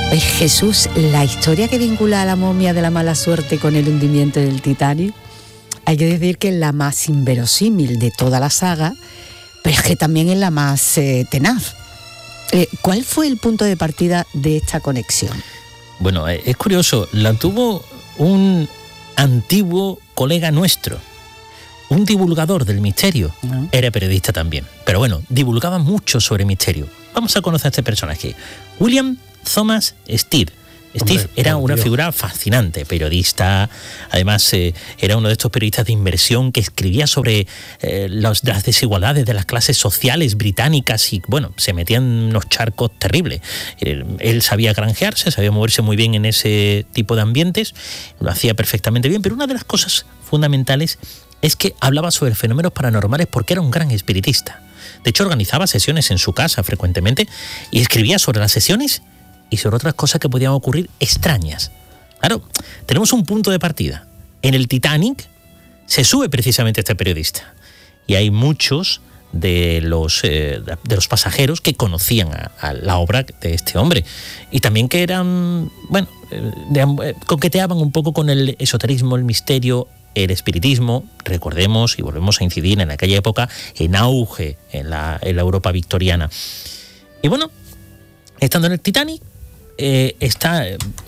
Oye, Jesús, la historia que vincula a la momia de la mala suerte con el hundimiento del Titanic, hay que decir que es la más inverosímil de toda la saga, pero es que también es la más tenaz. ¿Cuál fue el punto de partida de esta conexión? Bueno, es curioso, la tuvo un antiguo colega nuestro, un divulgador del misterio. Era periodista también, pero bueno, divulgaba mucho sobre misterio. Vamos a conocer a este personaje, William Thomas Stead. Steve era una figura fascinante, periodista, además era uno de estos periodistas de inversión que escribía sobre las desigualdades de las clases sociales británicas y, bueno, se metía en unos charcos terribles. Él sabía granjearse, sabía moverse muy bien en ese tipo de ambientes, lo hacía perfectamente bien, pero una de las cosas fundamentales es que hablaba sobre fenómenos paranormales porque era un gran espiritista. De hecho, organizaba sesiones en su casa frecuentemente y escribía sobre las sesiones y sobre otras cosas que podían ocurrir extrañas. Claro, tenemos un punto de partida. En el Titanic se sube precisamente este periodista. Y hay muchos de los pasajeros que conocían a la obra de este hombre. Y también que eran, bueno, coqueteaban un poco con el esoterismo, el misterio, el espiritismo. Recordemos, y volvemos a incidir en aquella época, en auge en la Europa victoriana. Y bueno, estando en el Titanic, está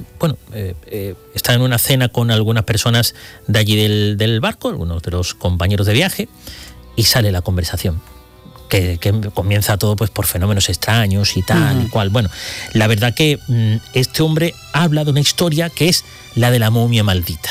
en una cena con algunas personas de allí del barco, algunos de los compañeros de viaje, y sale la conversación, que comienza todo pues por fenómenos extraños y tal y cual. Bueno, la verdad que este hombre habla de una historia que es la de la momia maldita.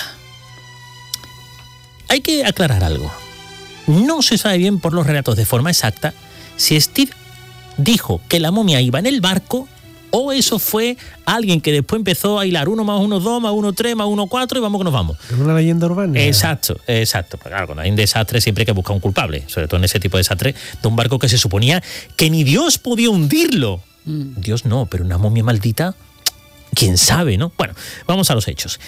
Hay que aclarar algo. No se sabe bien por los relatos de forma exacta si Steve dijo que la momia iba en el barco o eso fue alguien que después empezó a hilar 1 más 1, 2 más 1, 3 más 1, 4 y vamos que nos vamos. Es una leyenda urbana. Exacto. Pero claro, cuando hay un desastre siempre hay que buscar un culpable, sobre todo en ese tipo de desastre, de un barco que se suponía que ni Dios podía hundirlo. Dios no, pero una momia maldita, quién sabe, ¿no? Bueno, vamos a los hechos.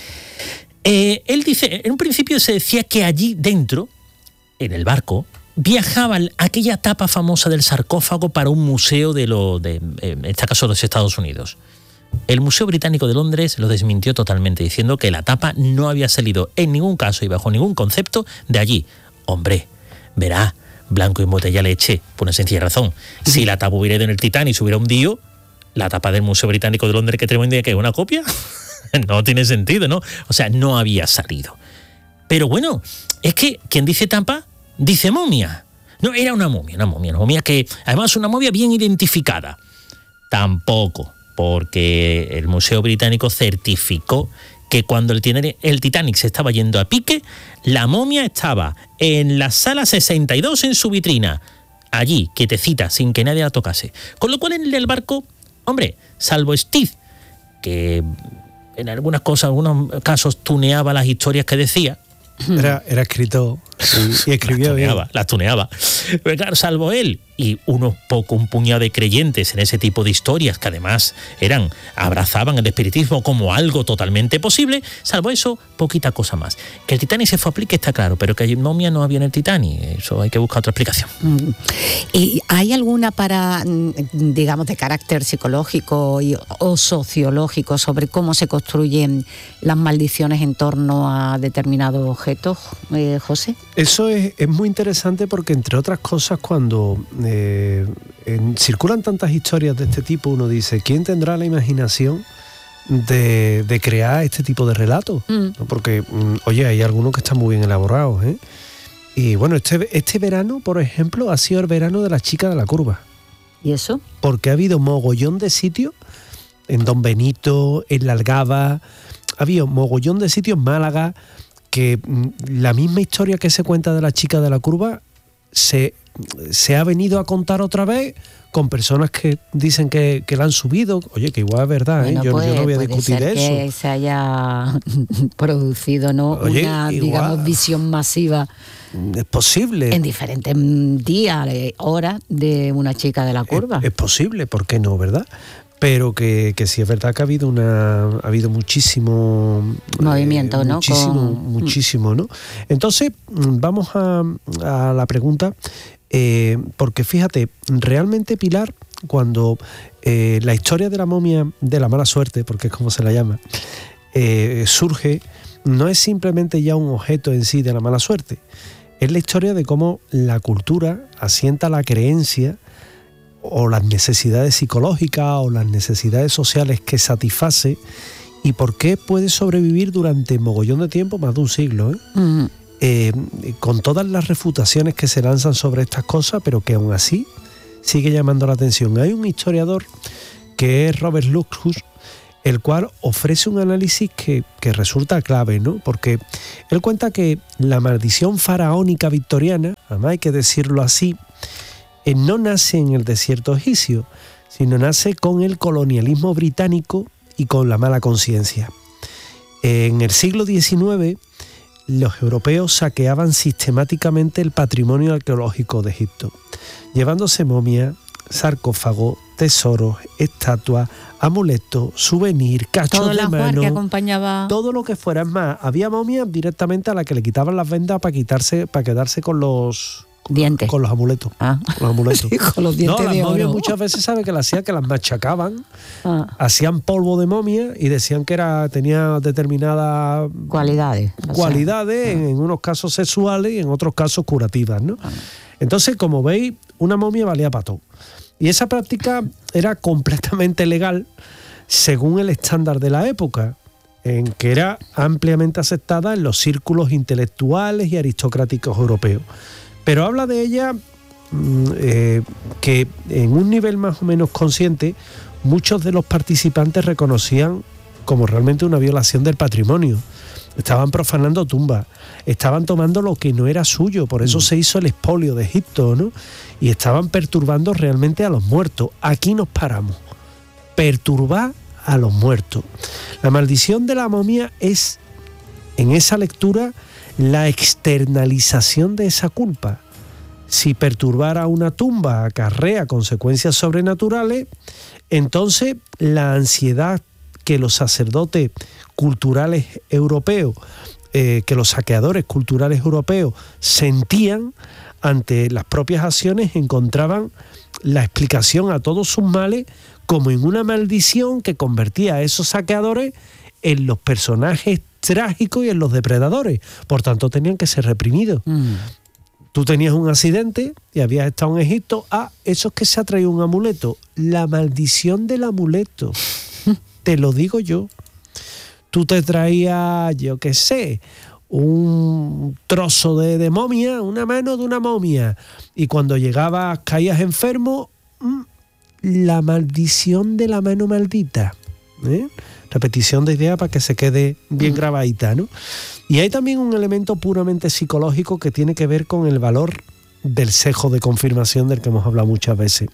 Él dice, en un principio se decía que allí dentro, en el barco, viajaba aquella tapa famosa del sarcófago para un museo en este caso, de los Estados Unidos. El Museo Británico de Londres lo desmintió totalmente, diciendo que la tapa no había salido en ningún caso y bajo ningún concepto de allí. Hombre, verá, blanco y botella leche, por una sencilla razón. Si la tapa hubiera ido en el Titanic y se hubiera hundido, la tapa del Museo Británico de Londres que tenemos hoy en día, ¿que es una copia? No tiene sentido, ¿no? O sea, no había salido. Pero bueno, es que quien dice tapa dice momia. No, era una momia que, además, una momia bien identificada. Tampoco, porque el Museo Británico certificó que cuando el Titanic se estaba yendo a pique, la momia estaba en la sala 62 en su vitrina, allí, quietecita, sin que nadie la tocase. Con lo cual, en el barco, hombre, salvo Steve, que en algunos casos tuneaba las historias que decía. Era escritor y escribía bien. Las tuneaba. Pero claro, salvo él y un puñado de creyentes en ese tipo de historias que además abrazaban el espiritismo como algo totalmente posible, salvo eso, poquita cosa más. Que el Titanic se fue a pique está claro, pero que momia no había en el Titanic, eso hay que buscar otra explicación. ¿Y hay alguna digamos, de carácter psicológico o sociológico sobre cómo se construyen las maldiciones en torno a determinados objetos, José? Eso es muy interesante porque, entre otras cosas, cuando circulan tantas historias de este tipo, uno dice, ¿quién tendrá la imaginación de crear este tipo de relatos? ¿No? Porque, oye, hay algunos que están muy bien elaborados, ¿eh? Y bueno, este verano, por ejemplo, ha sido el verano de la chica de la curva. ¿Y eso? Porque ha habido mogollón de sitios, en Don Benito, en La Algaba, ha habido mogollón de sitios, en Málaga, que la misma historia que se cuenta de la chica de la curva se ha venido a contar otra vez con personas que dicen que la han subido. Oye, que igual es verdad, bueno, yo no voy a discutir ser eso. Que se haya producido, ¿no? Oye, una, igual, digamos, visión masiva. Es posible. En diferentes días, horas de una chica de la curva. Es posible, ¿por qué no, verdad? Pero que sí es verdad que ha habido muchísimo movimiento, ¿no? Muchísimo, ¿no? Entonces, vamos a la pregunta, porque fíjate, realmente, Pilar, cuando la historia de la momia de la mala suerte, porque es como se la llama, surge, no es simplemente ya un objeto en sí de la mala suerte, es la historia de cómo la cultura asienta la creencia o las necesidades psicológicas o las necesidades sociales que satisface y por qué puede sobrevivir durante mogollón de tiempo, más de un siglo, con todas las refutaciones que se lanzan sobre estas cosas, pero que aún así sigue llamando la atención. Hay un historiador que es Robert Luckhus, el cual ofrece un análisis que resulta clave, ¿no? Porque él cuenta que la maldición faraónica victoriana, además hay que decirlo así, no nace en el desierto egipcio, sino nace con el colonialismo británico y con la mala conciencia. En el siglo XIX, los europeos saqueaban sistemáticamente el patrimonio arqueológico de Egipto, llevándose momias, sarcófagos, tesoros, estatuas, amuletos, souvenirs, cachos de mano, que acompañaba... todo lo que fuera. Es más, había momias directamente a las que le quitaban las vendas para quedarse con los dientes, con los amuletos. Con los amuletos. Sí, con los dientes las de momias oro. muchas veces sabe que las hacían, que las machacaban, hacían polvo de momia y decían que tenía determinadas cualidades, en unos casos sexuales y en otros casos curativas, ¿no? Entonces, como veis, una momia valía para todo. Y esa práctica era completamente legal según el estándar de la época, en que era ampliamente aceptada en los círculos intelectuales y aristocráticos europeos. Pero habla de ella que en un nivel más o menos consciente, muchos de los participantes reconocían como realmente una violación del patrimonio. Estaban profanando tumbas, estaban tomando lo que no era suyo, por eso se hizo el expolio de Egipto, ¿no? Y estaban perturbando realmente a los muertos. Aquí nos paramos. Perturbar a los muertos. La maldición de la momia es, en esa lectura, la externalización de esa culpa. Si perturbar a una tumba acarrea consecuencias sobrenaturales, entonces la ansiedad que los sacerdotes culturales europeos, que los saqueadores culturales europeos sentían ante las propias acciones, encontraban la explicación a todos sus males como en una maldición que convertía a esos saqueadores en los personajes trágicos y en los depredadores. Por tanto, tenían que ser reprimidos. Tú tenías un accidente y habías estado en Egipto. Eso es que se ha traído un amuleto. La maldición del amuleto. Te lo digo yo. Tú te traías, yo qué sé, un trozo de momia, una mano de una momia. Y cuando llegabas, caías enfermo, la maldición de la mano maldita. Repetición de idea para que se quede bien grabadita, ¿no? Y hay también un elemento puramente psicológico que tiene que ver con el valor del sesgo de confirmación del que hemos hablado muchas veces.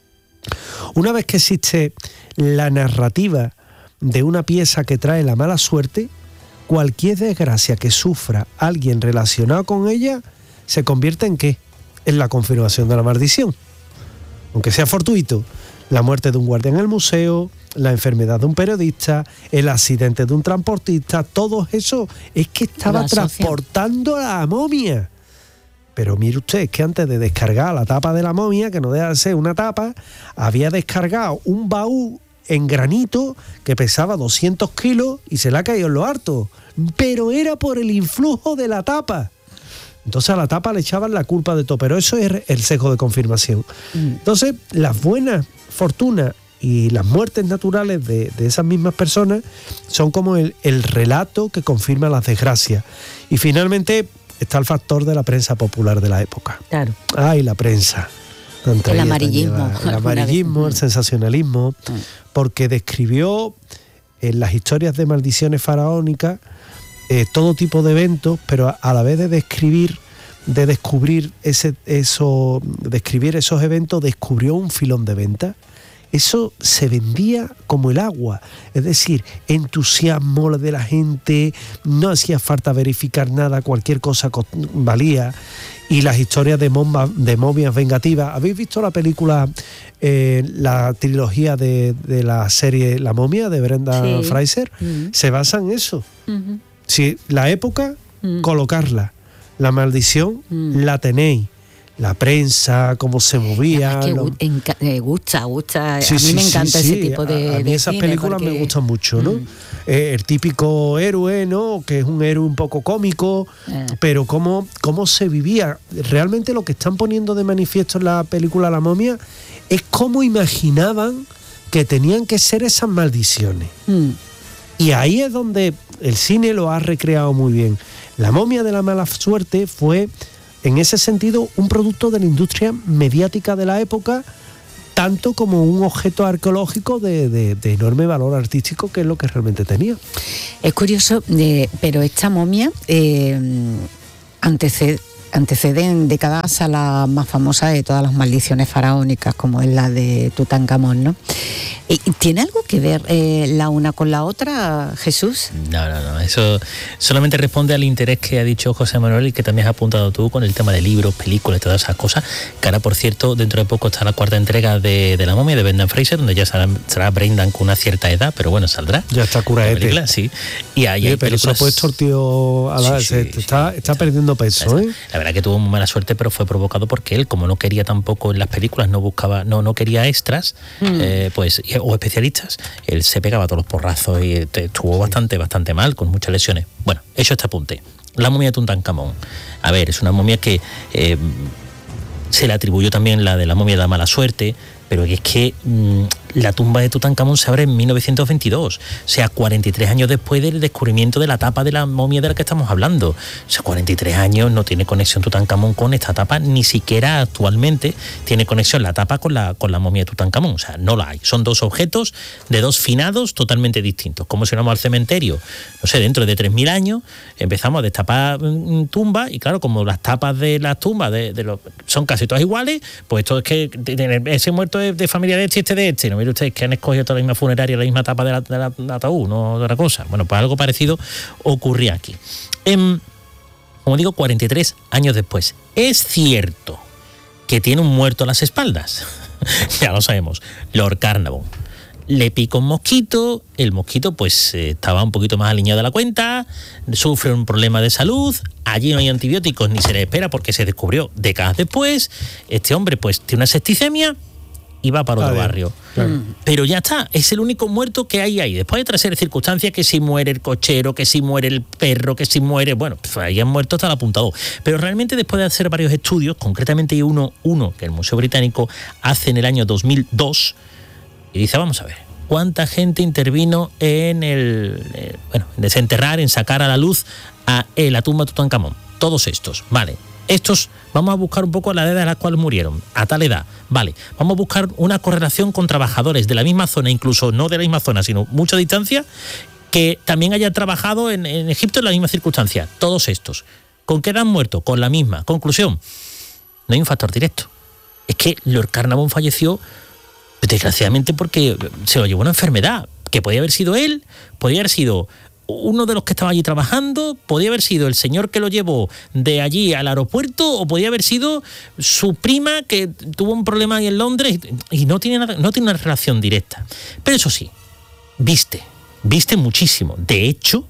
Una vez que existe la narrativa de una pieza que trae la mala suerte, cualquier desgracia que sufra alguien relacionado con ella se convierte en ¿qué? En la confirmación de la maldición. Aunque sea fortuito, la muerte de un guardia en el museo, la enfermedad de un periodista, el accidente de un transportista, todo eso es que estaba transportando a la momia. Pero mire usted, es que antes de descargar la tapa de la momia, que no deja de ser una tapa, había descargado un baúl en granito que pesaba 200 kilos y se le ha caído en lo harto. Pero era por el influjo de la tapa. Entonces a la tapa le echaban la culpa de todo, pero eso es el sesgo de confirmación. Entonces, las buenas fortunas y las muertes naturales de esas mismas personas son como el relato que confirma las desgracias. Y finalmente está el factor de la prensa popular de la época. Claro. Ay, la prensa. El amarillismo. El amarillismo, el sensacionalismo, porque describió en las historias de maldiciones faraónicas todo tipo de eventos, pero a la vez de describir esos eventos, descubrió un filón de venta. Eso se vendía como el agua, es decir, entusiasmo de la gente, no hacía falta verificar nada, cualquier cosa valía. Y las historias de momias vengativas. ¿Habéis visto la película, la trilogía de la serie La momia de Brenda Fraser? Se basa en eso. Si la época, colocarla. La maldición, la tenéis. la prensa, cómo se movía. Gusta. Sí, a mí me encanta ese tipo de. A mí esas películas me gustan mucho, ¿no? El típico héroe, ¿no? Que es un héroe un poco cómico, pero cómo se vivía. Realmente lo que están poniendo de manifiesto en la película La momia es cómo imaginaban que tenían que ser esas maldiciones. Y ahí es donde el cine lo ha recreado muy bien. La momia de la mala suerte fue, en ese sentido, un producto de la industria mediática de la época, tanto como un objeto arqueológico de enorme valor artístico, que es lo que realmente tenía. Es curioso, pero esta momia antecede en décadas a la más famosa de todas las maldiciones faraónicas, como es la de Tutankamón, ¿no? ¿Tiene algo que ver la una con la otra, Jesús? No, eso solamente responde al interés que ha dicho José Manuel y que también has apuntado tú con el tema de libros, películas y todas esas cosas, que ahora, por cierto, dentro de poco está la 4ª entrega de La momia de Brendan Fraser, donde ya será Brendan con una cierta edad, pero bueno, saldrá. Ya está curaete. Sí. Y ahí hay pero películas... se ha puesto el tío está perdiendo peso, ¿eh? La verdad que tuvo muy mala suerte, pero fue provocado porque él, como no quería tampoco en las películas, no quería extras, o especialistas, él se pegaba todos los porrazos y estuvo bastante mal, con muchas lesiones. Bueno, hecho este apunte. La momia de Tutankamón. A ver, es una momia que se le atribuyó también la de la momia de la mala suerte, pero es que la tumba de Tutankamón se abre en 1922, o sea, 43 años después del descubrimiento de la tapa de la momia de la que estamos hablando. O sea, 43 años no tiene conexión Tutankamón con esta tapa, ni siquiera actualmente tiene conexión la tapa con la momia de Tutankamón, o sea, no la hay. Son dos objetos de dos finados totalmente distintos. Como si vamos al cementerio, no sé, dentro de 3.000 años empezamos a destapar tumbas y claro, como las tapas de las tumbas son casi todas iguales, pues esto es que ese muerto es de familia de este, no mire ustedes que han escogido toda la misma funeraria, la misma tapa del ataúd, no de otra cosa. Bueno, pues algo parecido ocurría aquí. Como digo, 43 años después. Es cierto que tiene un muerto a las espaldas. Ya lo sabemos. Lord Carnarvon. Le pica un mosquito, el mosquito pues estaba un poquito más alineado de la cuenta, sufre un problema de salud, allí no hay antibióticos ni se le espera porque se descubrió décadas después. Este hombre pues tiene una septicemia y va para otro barrio. Claro. Pero ya está, es el único muerto que hay ahí. Después hay otra serie de circunstancias, que si muere el cochero, que si muere el perro, que si muere... Bueno, pues ahí han muerto hasta el apuntado. Pero realmente después de hacer varios estudios, concretamente hay uno que el Museo Británico hace en el año 2002, y dice, vamos a ver, ¿cuánta gente intervino en desenterrar, en sacar a la luz a la tumba de Tutankamón? Todos estos, vale. Estos, vamos a buscar un poco la edad a la cual murieron, a tal edad, vale. Vamos a buscar una correlación con trabajadores de la misma zona, incluso no de la misma zona, sino mucha distancia, que también hayan trabajado en Egipto en la misma circunstancia. Todos estos. ¿Con qué edad han muerto? Con la misma. Conclusión, no hay un factor directo. Es que Lord Carnarvon falleció, desgraciadamente, porque se lo llevó una enfermedad, que podía haber sido él, podía haber sido uno de los que estaba allí trabajando, podía haber sido el señor que lo llevó de allí al aeropuerto, o podía haber sido su prima que tuvo un problema ahí en Londres, y no tiene una relación directa. Pero eso sí, viste muchísimo. De hecho,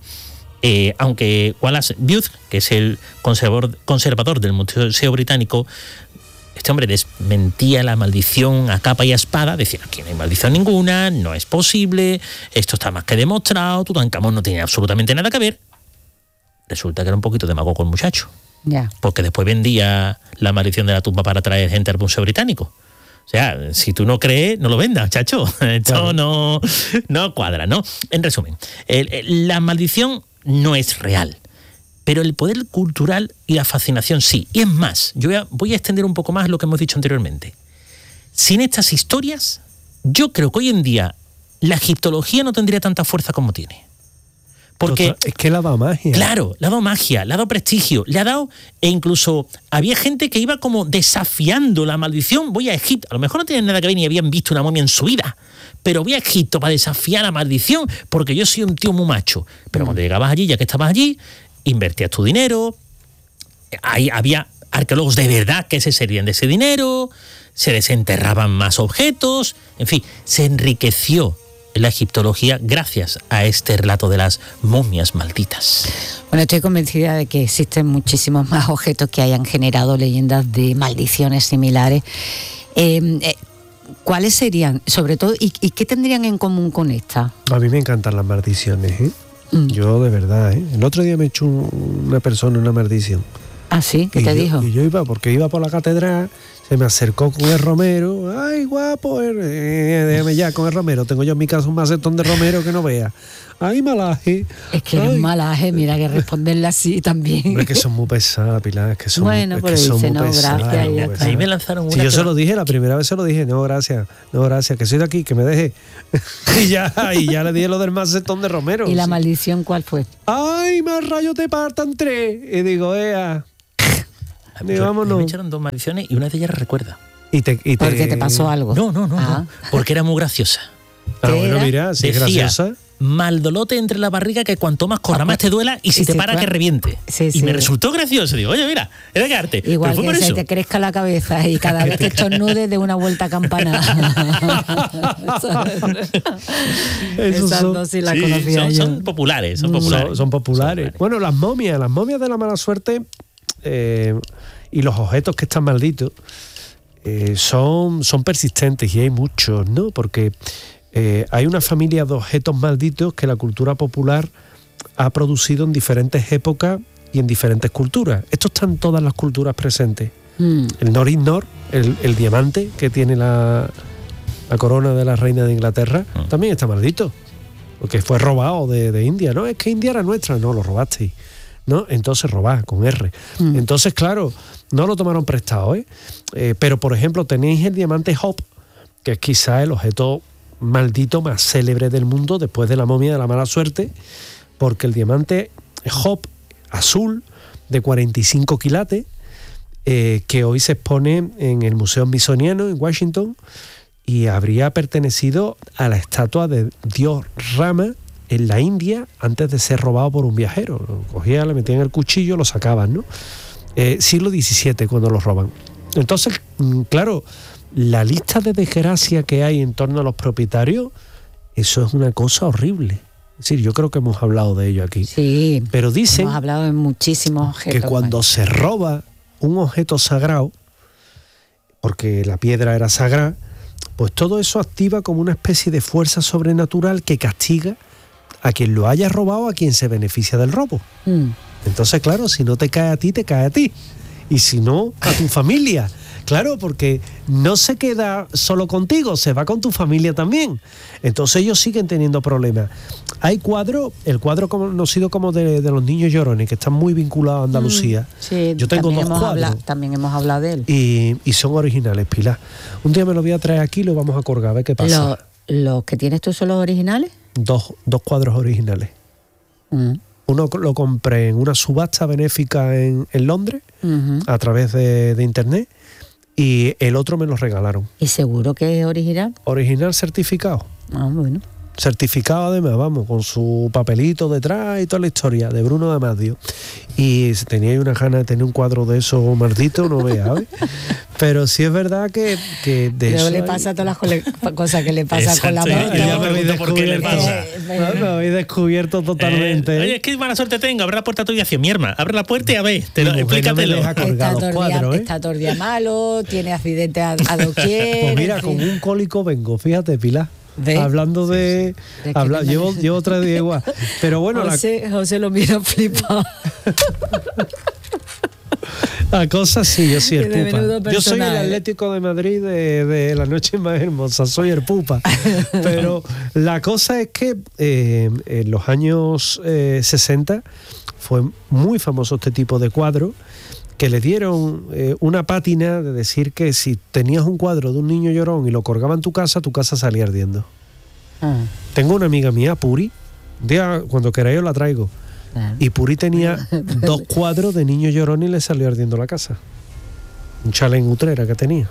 aunque Wallace Booth, que es el conservador del Museo Británico, este hombre desmentía la maldición a capa y a espada, decía, aquí no hay maldición ninguna, no es posible, esto está más que demostrado, Tutankamón no tiene absolutamente nada que ver. Resulta que era un poquito demagogo el muchacho. Yeah. Porque después vendía la maldición de la tumba para traer gente al Museo Británico. O sea, si tú no crees, no lo vendas, chacho. Esto claro. no cuadra, ¿no? En resumen, la maldición no es real. Pero el poder cultural y la fascinación sí. Y es más, yo voy a extender un poco más lo que hemos dicho anteriormente. Sin estas historias, yo creo que hoy en día la egiptología no tendría tanta fuerza como tiene. Porque es que le ha dado magia. Claro, le ha dado magia, le ha dado prestigio, le ha dado... E incluso había gente que iba como desafiando la maldición. Voy a Egipto. A lo mejor no tienen nada que ver ni habían visto una momia en su vida. Pero voy a Egipto para desafiar la maldición porque yo soy un tío muy macho. Pero cuando llegabas allí, ya que estabas allí, invertías tu dinero, ahí había arqueólogos de verdad que se servían de ese dinero, se desenterraban más objetos, en fin, se enriqueció la egiptología gracias a este relato de las momias malditas. Bueno, estoy convencida de que existen muchísimos más objetos que hayan generado leyendas de maldiciones similares. ¿Cuáles serían, sobre todo, y qué tendrían en común con esta? A mí me encantan las maldiciones, ¿eh? Yo de verdad, ¿eh? El otro día me echó una persona una maldición. ¿Ah, sí? ¿Qué te dijo? Y yo iba por la catedral, se me acercó con el romero. ¡Ay, guapo! Déjame ya con el romero. Tengo yo en mi casa un macetón de romero que no vea. ¡Ay, malaje! Es que eres malaje, mira, que responderle así también. Hombre, que son muy pesadas, Pilar. Es que son, bueno, pero dice, no, gracias. Ahí me lanzaron una. Si yo se lo dije, la primera vez se lo dije, no, gracias, que soy de aquí, que me deje. y ya le dije lo del macetón de romero. ¿Y la maldición cuál fue? ¡Ay, más rayos te partan 3! Y digo, vámonos. Me echaron 2 maldiciones y una de ellas recuerda. ¿Porque te pasó algo? No, porque era muy graciosa. Bueno, mira, si es graciosa. Maldolote entre la barriga que cuanto más corra más te duela y si te para que reviente. Y me resultó gracioso. Digo, oye, mira, era que arte. Igual que se te crezca la cabeza y cada vez que estornudes de una vuelta a campana. Son populares. Son populares. Bueno, las momias de la mala suerte y los objetos que están malditos son persistentes y hay muchos, ¿no? Porque hay una familia de objetos malditos que la cultura popular ha producido en diferentes épocas y en diferentes culturas. Esto está en todas las culturas presentes. El Nor-in-Nor, el diamante que tiene la corona de la reina de Inglaterra, también está maldito, porque fue robado de India. No, es que India era nuestra, no, lo robasteis, ¿no? Entonces robá, con R. Entonces, claro, no lo tomaron prestado, pero, por ejemplo, tenéis el diamante Hope, que es quizá el objeto maldito más célebre del mundo después de la momia de la mala suerte, porque el diamante Hope azul de 45 quilates que hoy se expone en el Museo Smithsoniano en Washington y habría pertenecido a la estatua de Dios Rama en la India antes de ser robado por un viajero. Lo cogían, le metían el cuchillo, lo sacaban, ¿no? Siglo XVII cuando lo roban. Entonces, claro, la lista de desgracia que hay en torno a los propietarios, eso es una cosa horrible. Es decir, yo creo que hemos hablado de ello aquí. Sí, pero dicen hemos hablado de muchísimos objetos. Que cuando se roba un objeto sagrado, porque la piedra era sagrada, pues todo eso activa como una especie de fuerza sobrenatural que castiga a quien lo haya robado, a quien se beneficia del robo. Entonces, claro, si no te cae a ti, te cae a ti. Y si no, a tu familia. Claro, porque no se queda solo contigo, se va con tu familia también. Entonces ellos siguen teniendo problemas. Hay cuadros, el cuadro conocido como de los niños llorones, que están muy vinculados a Andalucía. Sí, yo tengo 2 cuadros. También hemos hablado de él. Y son originales, Pilar. Un día me lo voy a traer aquí y lo vamos a colgar, a ver qué pasa. ¿Los que tienes tú son los originales? 2 cuadros originales. Uno lo compré en una subasta benéfica en Londres, a través de internet, y el otro me lo regalaron. ¿Y seguro que es original? Original certificado. Ah, bueno. Certificado además, vamos, con su papelito detrás y toda la historia, de Bruno D'Amadio. Y si teníais una gana de tener un cuadro de esos maldito, no veas, Pero sí es verdad que de pero eso le pasa todas las cosas que le pasa con la moto. Ya me habéis descubierto totalmente. Oye, es que mala suerte tengo, abre la puerta tú y hacia mi hermana. Abre la puerta y a ver, explícatelo. Está todo el día malo, tiene accidentes a doquier. Pues mira, con un cólico vengo, fíjate, Pilar. ¿Ves? Hablando de... llevo otra día igual. Pero bueno... José lo mira flipado. La cosa sí, yo soy el pupa. Yo soy el Atlético de Madrid de la noche más hermosa, soy el pupa. Pero la cosa es que en los años 60 fue muy famoso este tipo de cuadros que le dieron una pátina de decir que si tenías un cuadro de un niño llorón y lo colgaba en tu casa salía ardiendo. Tengo una amiga mía, Puri, cuando queráis os la traigo. Y Puri tenía 2 cuadros de niño llorón y le salió ardiendo la casa. Un chalet en Utrera que tenía.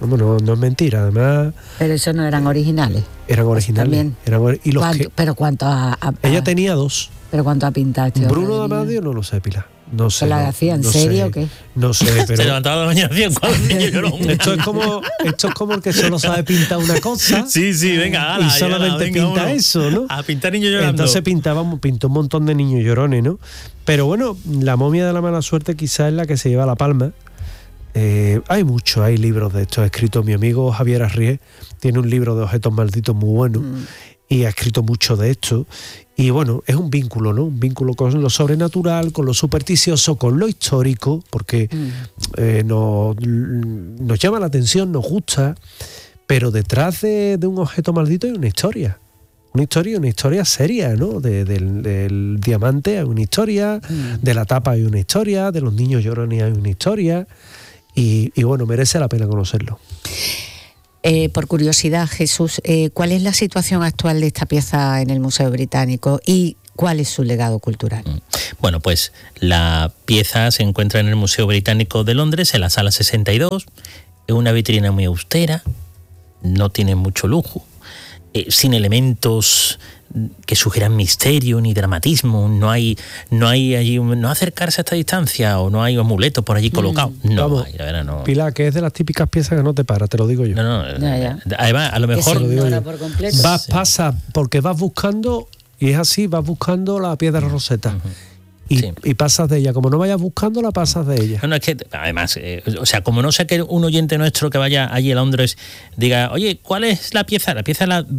No es mentira, además. Pero esos no eran originales. Eran originales. Y los ¿Pero cuánto ella tenía 2. ¿Pero cuánto ha pintado este hombre? Bruno D'Amadio no lo sé, Pilar. No sé. ¿La hacía en serio o qué? No sé, pero... Se levantaba de la mañana y con el niño llorón. Esto es como el que solo sabe pintar una cosa. Sí, venga, ala, y solamente venga, pinta uno. eso, ¿no? A pintar niños llorando. Entonces pintó un montón de niños llorones, ¿no? Pero bueno, La momia de la mala suerte quizás es la que se lleva la palma. Hay libros de esto. Ha escrito mi amigo Javier Arrié, tiene un libro de objetos malditos muy bueno. Y ha escrito mucho de esto. Y bueno, es un vínculo, ¿no? Un vínculo con lo sobrenatural, con lo supersticioso, con lo histórico, porque nos llama la atención, nos gusta, pero detrás de un objeto maldito hay una historia. Una historia seria, ¿no? Del diamante hay una historia, de la tapa hay una historia, de los niños llorones hay una historia, y bueno, merece la pena conocerlo. Por curiosidad, Jesús, ¿cuál es la situación actual de esta pieza en el Museo Británico y cuál es su legado cultural? Bueno, pues la pieza se encuentra en el Museo Británico de Londres, en la sala 62, es una vitrina muy austera, no tiene mucho lujo, sin elementos que sugieran misterio ni dramatismo, no hay allí, no acercarse a esta distancia o no hay amuletos por allí colocados. No, vamos, la verdad no. Pilar, que es de las típicas piezas que no te para, te lo digo yo. No. Ya. Además, a lo mejor pasa porque vas buscando, y es así, vas buscando la piedra roseta. Y pasas de ella. Como no vayas buscándola, pasas de ella. No, es que, además, como no sea que un oyente nuestro que vaya allí a Londres diga, oye, ¿cuál es la pieza? La pieza es la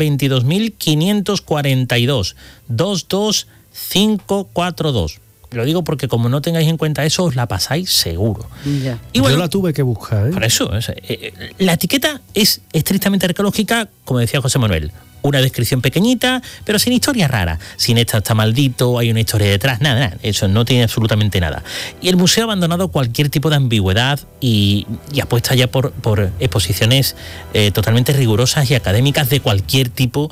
22.542, 22542. Lo digo porque como no tengáis en cuenta eso, os la pasáis seguro. Ya. Y bueno, yo la tuve que buscar, ¿eh? Por eso, la etiqueta es estrictamente arqueológica, como decía José Manuel. Una descripción pequeñita, pero sin historia rara. Sin esta está maldito, hay una historia detrás, nada. Eso no tiene absolutamente nada. Y el museo ha abandonado cualquier tipo de ambigüedad y apuesta ya por exposiciones totalmente rigurosas y académicas de cualquier tipo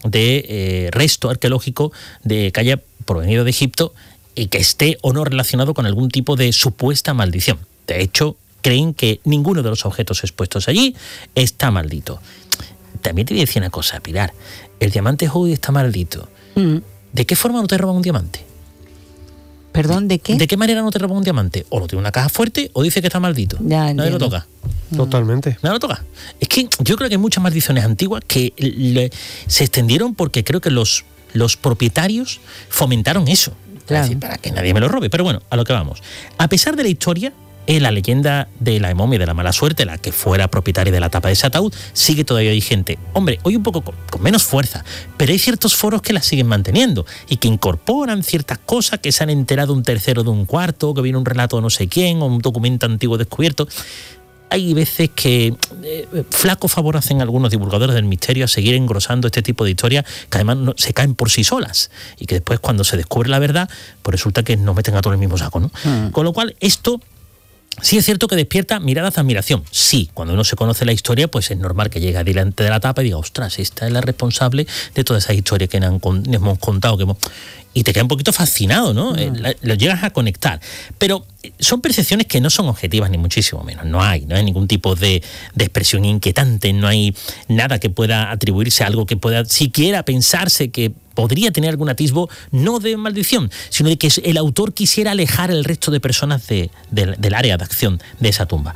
de resto arqueológico que haya provenido de Egipto y que esté o no relacionado con algún tipo de supuesta maldición. De hecho, creen que ninguno de los objetos expuestos allí está maldito. También te voy a decir una cosa, Pilar. El diamante Houdi está maldito. ¿De qué forma no te roban un diamante? ¿Perdón, de qué? ¿De qué manera no te roban un diamante? O lo tiene una caja fuerte o dice que está maldito. Ya, nadie lo toca. Totalmente. Nadie lo toca. Es que yo creo que hay muchas maldiciones antiguas que se extendieron porque creo que los propietarios fomentaron eso. Claro. Es decir, para que nadie me lo robe. Pero bueno, a lo que vamos. A pesar de la historia, la leyenda de la momia de la mala suerte, la que fuera propietaria de la tapa de ese ataúd, sigue todavía vigente. Hombre, hoy un poco con menos fuerza, pero hay ciertos foros que la siguen manteniendo y que incorporan ciertas cosas, que se han enterado un tercero de un cuarto, que viene un relato de no sé quién o un documento antiguo descubierto. Hay veces que flaco favor hacen algunos divulgadores del misterio a seguir engrosando este tipo de historias que además se caen por sí solas y que después cuando se descubre la verdad, pues resulta que nos meten a todo el mismo saco, ¿no? Con lo cual esto sí es cierto que despierta miradas de admiración. Sí, cuando uno se conoce la historia, pues es normal que llegue delante de la tapa y diga, ostras, esta es la responsable de todas esas historias que nos hemos contado. Y te queda un poquito fascinado, ¿no? Lo llegas a conectar. Pero son percepciones que no son objetivas, ni muchísimo menos. No hay ningún tipo de expresión inquietante, no hay nada que pueda atribuirse a algo que pueda siquiera pensarse que podría tener algún atisbo, no de maldición, sino de que el autor quisiera alejar el resto de personas del área de acción de esa tumba.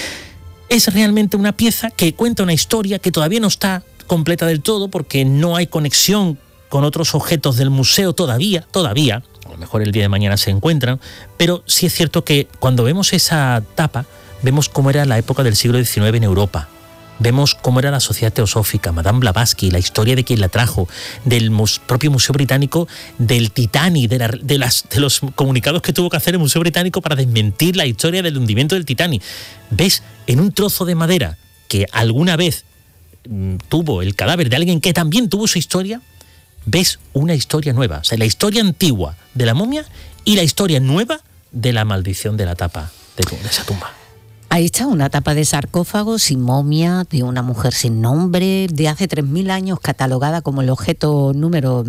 Es realmente una pieza que cuenta una historia que todavía no está completa del todo porque no hay conexión con otros objetos del museo todavía, a lo mejor el día de mañana se encuentran, pero sí es cierto que cuando vemos esa tapa, vemos cómo era la época del siglo XIX en Europa. Vemos cómo era la sociedad teosófica, Madame Blavatsky, la historia de quien la trajo, del propio Museo Británico, del Titanic, de los comunicados que tuvo que hacer el Museo Británico para desmentir la historia del hundimiento del Titanic. Ves en un trozo de madera que alguna vez tuvo el cadáver de alguien que también tuvo su historia, ves una historia nueva. O sea, la historia antigua de la momia y la historia nueva de la maldición de la tapa de esa tumba. Ahí está una tapa de sarcófago sin momia, de una mujer sin nombre, de hace 3.000 años, catalogada como el objeto número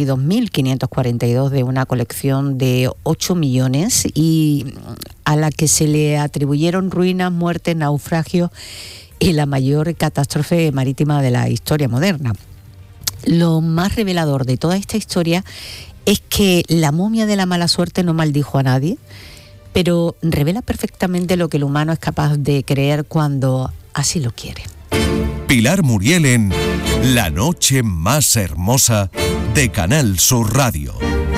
22.542 de una colección de 8 millones y a la que se le atribuyeron ruinas, muertes, naufragios y la mayor catástrofe marítima de la historia moderna. Lo más revelador de toda esta historia es que la momia de la mala suerte no maldijo a nadie, pero revela perfectamente lo que el humano es capaz de creer cuando así lo quiere. Pilar Muriel en La noche más hermosa de Canal Sur Radio.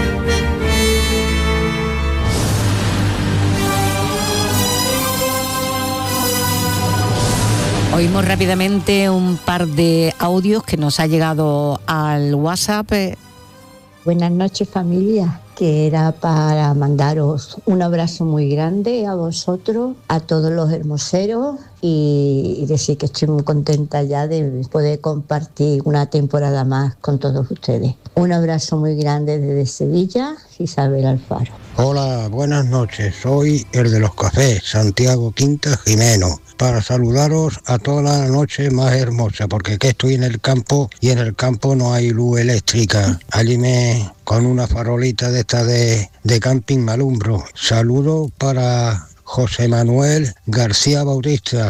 Oímos rápidamente un par de audios que nos ha llegado al WhatsApp. Buenas noches, familia, que era para mandaros un abrazo muy grande a vosotros, a todos los hermoseros y decir que estoy muy contenta ya de poder compartir una temporada más con todos ustedes. Un abrazo muy grande desde Sevilla, Isabel Alfaro. Hola, buenas noches, soy el de los cafés, Santiago Quinta Jimeno, para saludaros a toda la noche más hermosa, porque que estoy en el campo y en el campo no hay luz eléctrica. Allí con una farolita de esta de camping me alumbro. Saludo para José Manuel García Bautista,